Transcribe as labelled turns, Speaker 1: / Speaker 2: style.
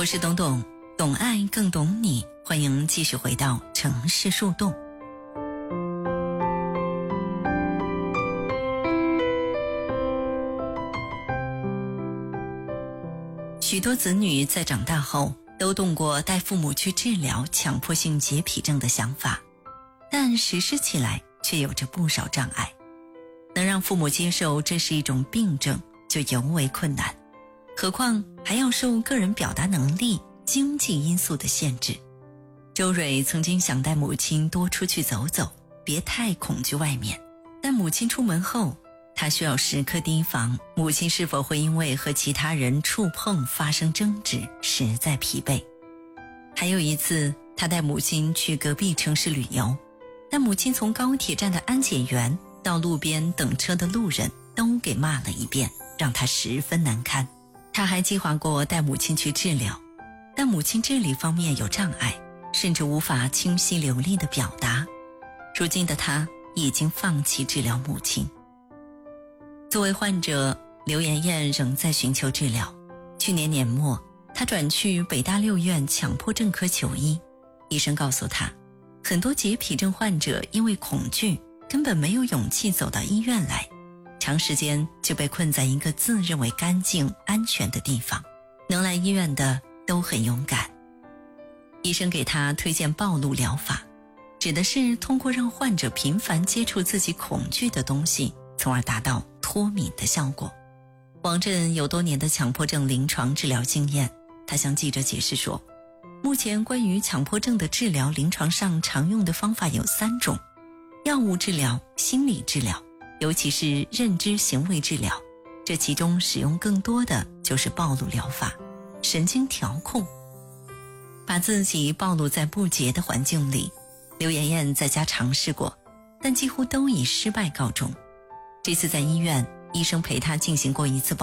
Speaker 1: 我是董董，懂爱更懂你，欢迎继续回到城市树洞。许多子女在长大后都动过带父母去治疗强迫性洁癖症的想法，但实施起来却有着不少障碍。能让父母接受这是一种病症就尤为困难，何况还要受个人表达能力、经济因素的限制。周蕊曾经想带母亲多出去走走，别太恐惧外面，但母亲出门后，他需要时刻提防母亲是否会因为和其他人触碰发生争执，实在疲惫。还有一次，他带母亲去隔壁城市旅游，但母亲从高铁站的安检员到路边等车的路人都给骂了一遍，让他十分难堪。他还计划过带母亲去治疗，但母亲智力方面有障碍，甚至无法清晰流利地表达。如今的他已经放弃治疗母亲。作为患者，刘妍妍仍在寻求治疗。去年年末，她转去北大6院强迫症科求医，医生告诉她，很多洁癖症患者因为恐惧，根本没有勇气走到医院来，长时间就被困在一个自认为干净安全的地方，能来医院的都很勇敢。医生给他推荐暴露疗法，指的是通过让患者频繁接触自己恐惧的东西，从而达到脱敏的效果。王震有多年的强迫症临床治疗经验，他向记者解释说，目前关于强迫症的治疗临床上常用的方法有3种，药物治疗、心理治疗，尤其是认知行为治疗，这其中使用更多的就是暴露疗法，神经调控。把自己暴露在不洁的环境里，刘妍妍在家尝试过，但几乎都以失败告终。这次在医院，医生陪她进行过一次